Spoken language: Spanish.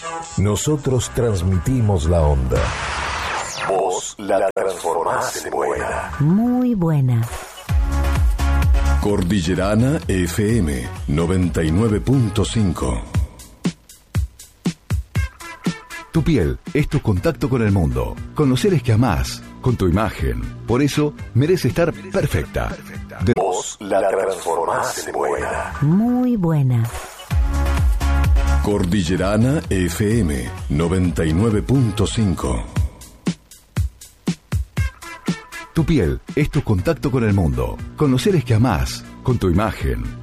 Nosotros transmitimos la onda. Vos la transformás en buena. Muy buena. Cordillerana FM 99.5. Tu piel es tu contacto con el mundo, con los seres que amás, con tu imagen. Por eso merece estar perfecta. Vos la transformás en buena. Muy buena. Cordillerana FM 99.5. Tu piel es tu contacto con el mundo, con los seres que amás, con tu imagen.